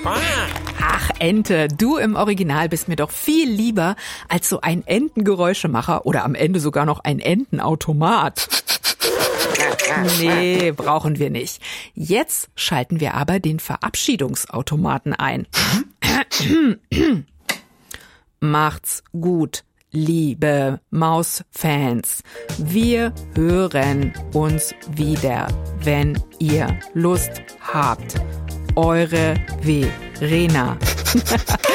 Ach, Ente, du im Original bist mir doch viel lieber als so ein Entengeräuschemacher oder am Ende sogar noch ein Entenautomat. Nee, brauchen wir nicht. Jetzt schalten wir aber den Verabschiedungsautomaten ein. Macht's gut, liebe Mausfans. Wir hören uns wieder, wenn ihr Lust habt. Eure Verena.